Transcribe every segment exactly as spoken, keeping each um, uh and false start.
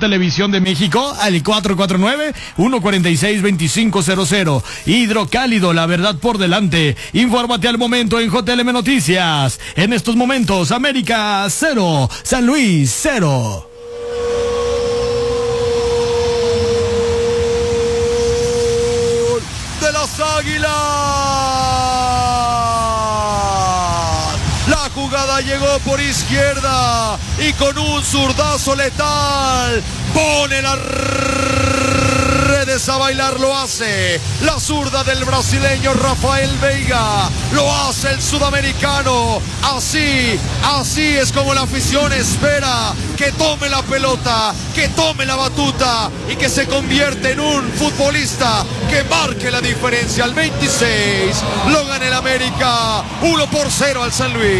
televisión de México al cuatro cuatro nueve, uno cuatro seis, dos cinco cero cero. Hidrocálido, la verdad por delante. Infórmate al momento en J L M Noticias. En estos momentos, América cero, San Luis cero. De las Águilas. La jugada llegó por izquierda y con un zurdazo letal pone las redes a bailar, lo hace la zurda del brasileño Rafael Veiga, lo hace el sudamericano. Así, así es como la afición espera que tome la pelota, que tome la batuta y que se convierte en un futbolista que marque la diferencia. Al veintiséis lo gana el América, uno por cero al San Luis.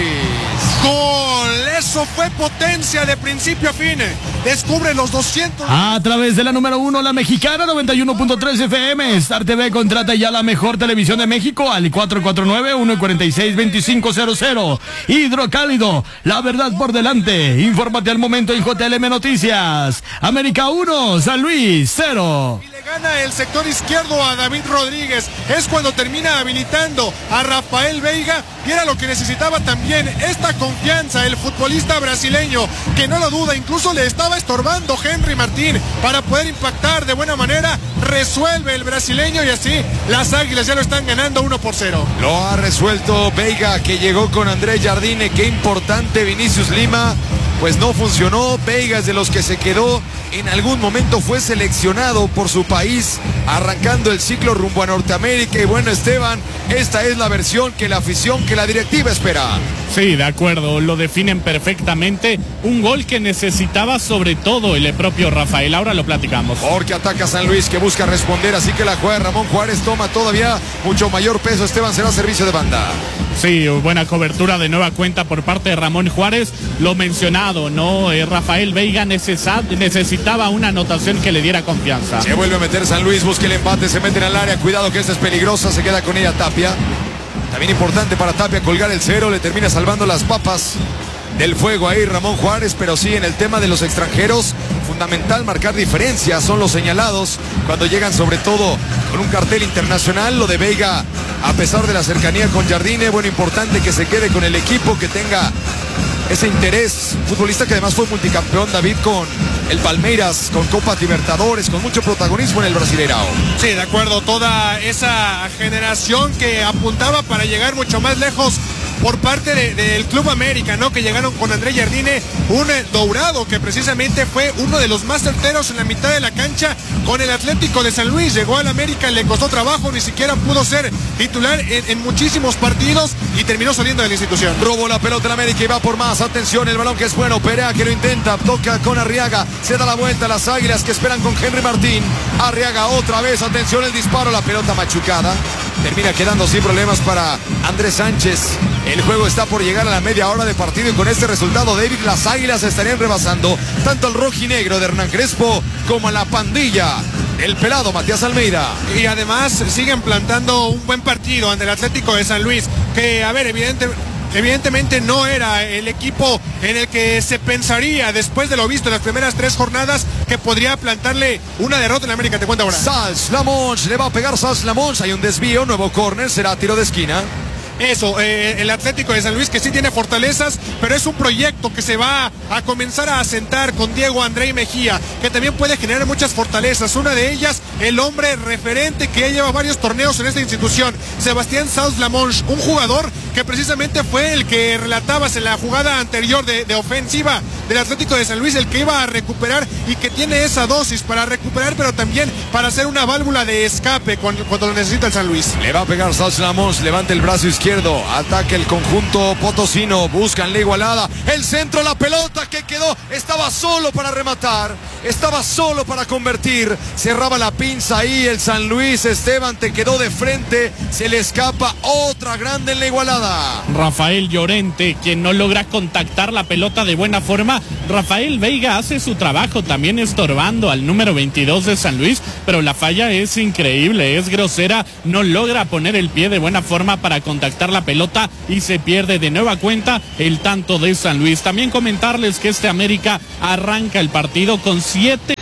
Gol, eso fue potencia de principio a fin. Descubre los doscientos. A través de la número uno, la mexicana, noventa y uno punto tres F M. Star T V contrata ya la mejor televisión de México al cuatro cuatro nueve, uno cuatro seis, dos cinco cero cero. Hidrocálido, la verdad por delante. Infórmate al momento en J L M Noticias. América uno, San Luis cero. Y le gana el sector izquierdo a David Rodríguez. Es cuando termina habilitando a Rafael Veiga. Y era lo que necesitaba también, esta confianza, el futbolista brasileño, que no lo duda, incluso le estaba estorbando Henry Martín para poder impactar de buena manera. Resuelve el brasileño y así las Águilas ya lo están ganando uno por cero. Lo ha resuelto Veiga, que llegó con Andrés Jardine. Qué importante. Vinicius Lima pues no funcionó. Veiga es de los que se quedó. En algún momento fue seleccionado por su país, arrancando el ciclo rumbo a Norteamérica. Y bueno, Esteban, esta es la versión que la afición, que la directiva espera. Sí, de acuerdo, lo definen perfectamente. Un gol que necesitaba sobre todo el propio Rafael. Ahora lo platicamos. Porque ataca San Luis, que busca responder, así que la juega Ramón Juárez, toma todavía mucho mayor peso. Esteban, será servicio de banda. Sí, buena cobertura de nueva cuenta por parte de Ramón Juárez. Lo mencionado, ¿no? Eh, Rafael Veiga necesita, necesitaba una anotación que le diera confianza. Se vuelve a meter San Luis, busca el empate, se meten al área. Cuidado que esta es peligrosa, se queda con ella Tapia. También importante para Tapia colgar el cero, le termina salvando las papas del fuego ahí Ramón Juárez. Pero sí, en el tema de los extranjeros, fundamental marcar diferencias, son los señalados cuando llegan, sobre todo con un cartel internacional. Lo de Veiga, a pesar de la cercanía con Jardine, bueno, importante que se quede con el equipo, que tenga ese interés. Futbolista que además fue multicampeón, David, con el Palmeiras, con Copa Libertadores, con mucho protagonismo en el Brasileirao. Sí, de acuerdo, toda esa generación que apuntaba para llegar mucho más lejos por parte de, del Club América, ¿no? Que llegaron con Andrés Jardine, un eh, Dourado que precisamente fue uno de los más certeros en la mitad de la cancha con el Atlético de San Luis. Llegó al América, le costó trabajo, ni siquiera pudo ser titular en, en muchísimos partidos y terminó saliendo de la institución. Robó la pelota en América y va por más. Atención, el balón que es bueno. Perea que lo intenta, toca con Arriaga, se da la vuelta. Las Águilas que esperan con Henry Martín. Arriaga otra vez, atención el disparo, la pelota machucada. Termina quedando sin problemas para Andrés Sánchez. El juego está por llegar a la media hora de partido y con este resultado, David, las Águilas estarían rebasando tanto al rojinegro de Hernán Crespo como a la pandilla del pelado Matías Almeida. Y además siguen plantando un buen partido ante el Atlético de San Luis, que, a ver, evidentemente... Evidentemente no era el equipo en el que se pensaría, después de lo visto en las primeras tres jornadas, que podría plantarle una derrota en la América. Te cuento ahora. Sals Lamons, le va a pegar Sals Lamons, hay un desvío, nuevo córner, será tiro de esquina. Eso, eh, el Atlético de San Luis, que sí tiene fortalezas, pero es un proyecto que se va a comenzar a asentar con Diego André Mejía, que también puede generar muchas fortalezas. Una de ellas, el hombre referente que ya lleva varios torneos en esta institución, Sebastián Sals Lamons, un jugador que precisamente fue el que relatabas en la jugada anterior de, de ofensiva del Atlético de San Luis, el que iba a recuperar y que tiene esa dosis para recuperar, pero también para hacer una válvula de escape cuando, cuando lo necesita el San Luis. Le va a pegar Sals Lamons, levanta el brazo izquierdo. Izquierdo, ataca el conjunto potosino, buscan la igualada, el centro, la pelota que quedó, estaba solo para rematar, estaba solo para convertir, cerraba la pinza ahí el San Luis. Esteban, te quedó de frente, se le escapa otra grande en la igualada. Rafael Llorente, quien no logra contactar la pelota de buena forma. Rafael Veiga hace su trabajo también estorbando al número veintidós de San Luis, pero la falla es increíble, es grosera, no logra poner el pie de buena forma para contactar la pelota y se pierde de nueva cuenta el tanto de San Luis. También comentarles que este América arranca el partido con siete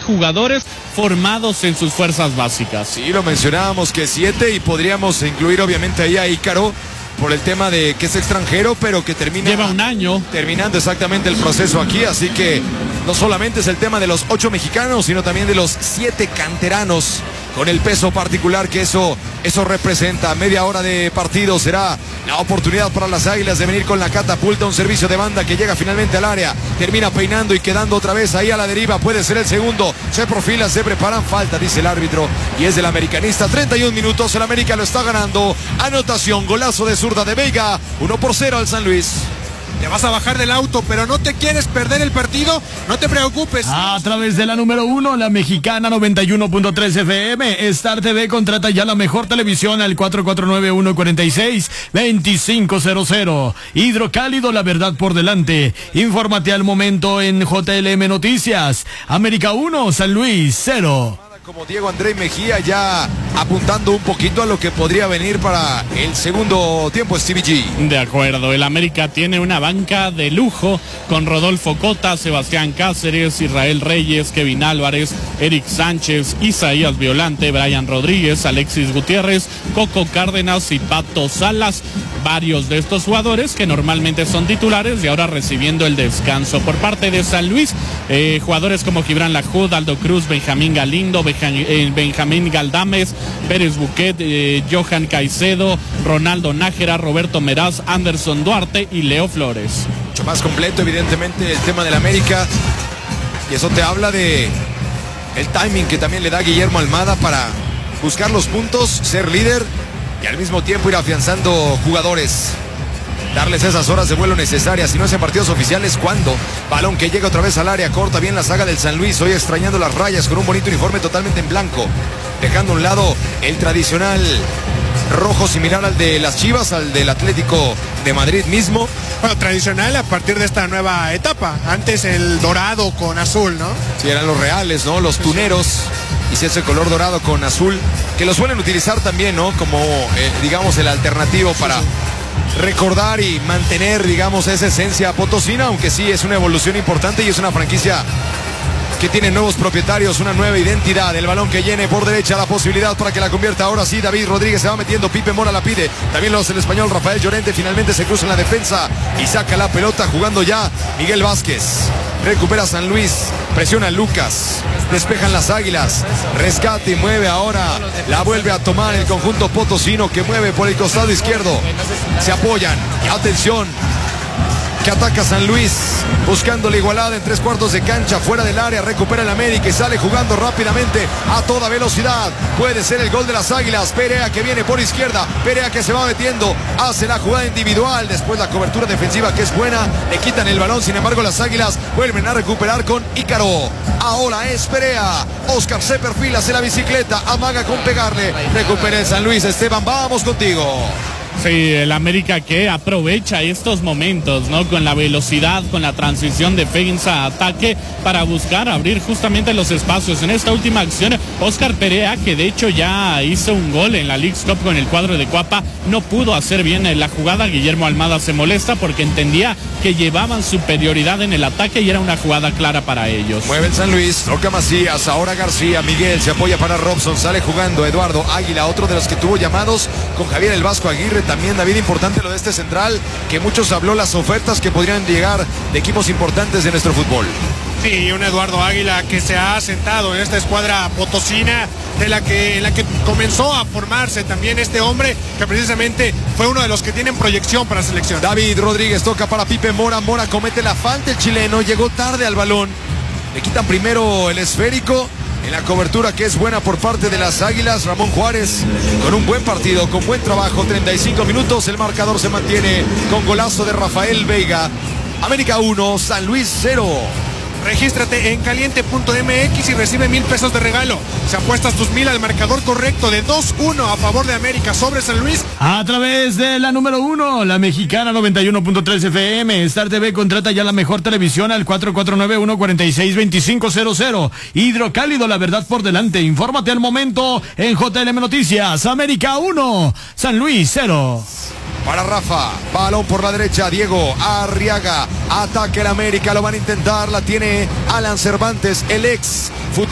jugadores formados en sus fuerzas básicas. Sí, lo mencionábamos que siete y podríamos incluir obviamente ahí a Ícaro por el tema de que es extranjero, pero que termina... Lleva un año. Terminando exactamente el proceso aquí, así que no solamente es el tema de los ocho mexicanos, sino también de los siete canteranos, con el peso particular que eso, eso representa. Media hora de partido será la oportunidad para las Águilas de venir con la catapulta, un servicio de banda que llega finalmente al área, termina peinando y quedando otra vez ahí a la deriva, puede ser el segundo, se profilan, se preparan, falta, dice el árbitro, y es del americanista. Treinta y un minutos, el América lo está ganando, anotación, golazo de zurda de Veiga, uno por cero al San Luis. Te vas a bajar del auto, pero no te quieres perder el partido, no te preocupes. A través de la número uno, la mexicana noventa y uno punto tres F M, Star T V contrata ya la mejor televisión al cuatro cuatro nueve, uno cuatro seis, dos cinco cero cero. Hidrocálido, la verdad por delante. Infórmate al momento en J L M Noticias. América uno, San Luis cero. Como Diego André Mejía ya apuntando un poquito a lo que podría venir para el segundo tiempo, Stevie G. De acuerdo, el América tiene una banca de lujo con Rodolfo Cota, Sebastián Cáceres, Israel Reyes, Kevin Álvarez, Eric Sánchez, Isaías Violante, Brian Rodríguez, Alexis Gutiérrez, Coco Cárdenas y Pato Salas. Varios de estos jugadores que normalmente son titulares y ahora recibiendo el descanso. Por parte de San Luis, eh, jugadores como Gibran Lahoud, Aldo Cruz, Benjamín Galindo, Benjamín Galdames, Pérez Buquet, eh, Johan Caicedo, Ronaldo Nájera, Roberto Meraz, Anderson Duarte y Leo Flores. Mucho más completo evidentemente el tema del América, y eso te habla de el timing que también le da Guillermo Almada para buscar los puntos, ser líder y al mismo tiempo ir afianzando jugadores, darles esas horas de vuelo necesarias. Si no es en partidos oficiales, ¿cuándo? Balón que llega otra vez al área, corta bien la saga del San Luis, hoy extrañando las rayas con un bonito uniforme totalmente en blanco, dejando a un lado el tradicional rojo similar al de las Chivas, al del Atlético de Madrid mismo. Bueno, tradicional a partir de esta nueva etapa, antes el dorado con azul, ¿no? Sí, eran los reales, ¿no? Los tuneros, y si es el color dorado con azul, que lo suelen utilizar también, ¿no? Como, eh, digamos, el alternativo para... Sí, sí. recordar y mantener, digamos, esa esencia potosina, aunque sí es una evolución importante y es una franquicia que tiene nuevos propietarios, una nueva identidad. El balón que llene por derecha, la posibilidad para que la convierta ahora sí David Rodríguez, se va metiendo, Pipe Mora la pide, también lo hace el español Rafael Llorente, finalmente se cruza en la defensa y saca la pelota jugando ya Miguel Vázquez. Recupera San Luis, presiona Lucas, despejan las Águilas, rescate y mueve ahora, la vuelve a tomar el conjunto potosino que mueve por el costado izquierdo, se apoyan, y atención, que ataca San Luis, buscando la igualada en tres cuartos de cancha, fuera del área, recupera el América y sale jugando rápidamente a toda velocidad, puede ser el gol de las Águilas. Perea que viene por izquierda, Perea que se va metiendo, hace la jugada individual, después la cobertura defensiva que es buena, le quitan el balón, sin embargo las Águilas vuelven a recuperar con Ícaro, ahora es Perea, Oscar se perfila, hace la bicicleta, amaga con pegarle, recupera el San Luis. Esteban, vamos contigo. Sí, el América que aprovecha estos momentos, ¿no? Con la velocidad, con la transición defensa-ataque para buscar abrir justamente los espacios. En esta última acción, Oscar Perea, que de hecho ya hizo un gol en la Leagues Cup con el cuadro de Cuapa, no pudo hacer bien la jugada. Guillermo Almada se molesta porque entendía que llevaban superioridad en el ataque y era una jugada clara para ellos. Mueve el San Luis, toca Macías, ahora García, Miguel se apoya para Robson, sale jugando Eduardo Águila, otro de los que tuvo llamados con Javier El Vasco Aguirre. También, David, importante lo de este central, que muchos habló las ofertas que podrían llegar de equipos importantes de nuestro fútbol. Sí, un Eduardo Águila que se ha sentado en esta escuadra potosina, de la que, en la que comenzó a formarse también este hombre, que precisamente fue uno de los que tienen proyección para la selección. David Rodríguez toca para Pipe Mora, Mora comete la falta, el chileno llegó tarde al balón, le quitan primero el esférico. En la cobertura que es buena por parte de las Águilas, Ramón Juárez con un buen partido, con buen trabajo, treinta y cinco minutos, el marcador se mantiene con golazo de Rafael Veiga. América uno, San Luis cero. Regístrate en caliente punto m x y recibe mil pesos de regalo. Si apuestas tus mil al marcador correcto de dos uno a favor de América sobre San Luis. A través de la número uno, la mexicana noventa y uno punto tres F M, Star T V contrata ya la mejor televisión al cuatro cuatro nueve, uno cuatro seis, dos cinco cero cero. Hidrocálido, la verdad por delante. Infórmate al momento en J L M Noticias. América uno, San Luis cero. Para Rafa, balón por la derecha, Diego Arriaga, ataque el América, lo van a intentar, la tiene Alan Cervantes, el ex